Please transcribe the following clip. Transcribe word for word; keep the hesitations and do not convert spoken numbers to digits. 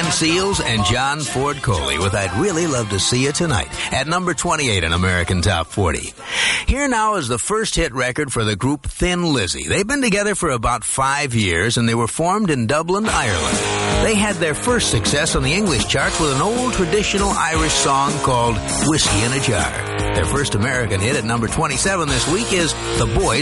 Seals and John Ford Coley with I'd Really Love to See You Tonight at number twenty-eight in American Top forty. Here now is the first hit record for the group Thin Lizzy. They've been together for about five years and they were formed in Dublin, Ireland. They had their first success on the English charts with an old traditional Irish song called Whiskey in a Jar. Their first American hit at number twenty-seven this week is The Boys